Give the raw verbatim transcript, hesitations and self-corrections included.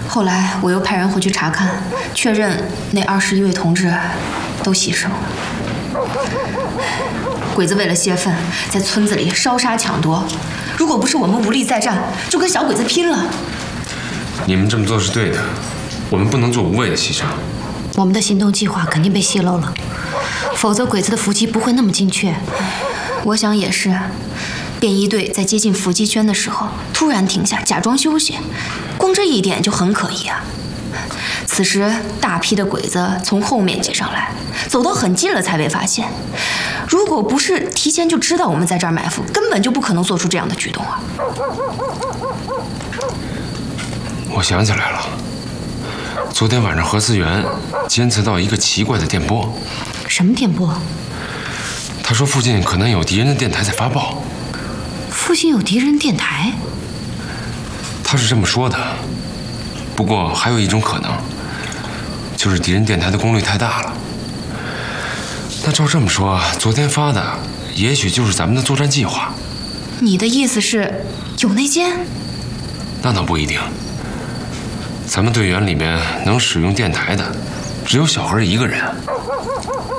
后来我又派人回去查看，确认那二十一位同志都牺牲了。鬼子为了泄愤，在村子里烧杀抢夺，如果不是我们无力再战，就跟小鬼子拼了。 你们这么做是对的，我们不能做无谓的牺牲。 我们的行动计划肯定被泄露了，否则鬼子的伏击不会那么精确。 我想也是。便衣队在接近伏击圈的时候突然停下，假装休息，光这一点就很可疑啊。此时大批的鬼子从后面挤上来，走到很近了才被发现。如果不是提前就知道我们在这儿埋伏，根本就不可能做出这样的举动啊。 我想起来了，昨天晚上何思源监测到一个奇怪的电波。 什么电波？ 他说附近可能有敌人的电台在发报。 附近有敌人电台？ 他是这么说的。不过还有一种可能，就是敌人电台的功率太大了。那照这么说，昨天发的也许就是咱们的作战计划。 你的意思是有内奸？ 那倒不一定。咱们队员里面能使用电台的，只有小何一个人。